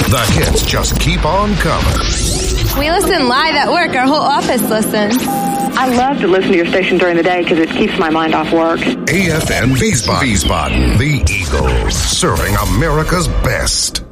The hits just keep on coming. We listen live at work. Our whole office listens. I love to listen to your station during the day because it keeps my mind off work. AFM Wiesbaden, the Eagles, serving America's best.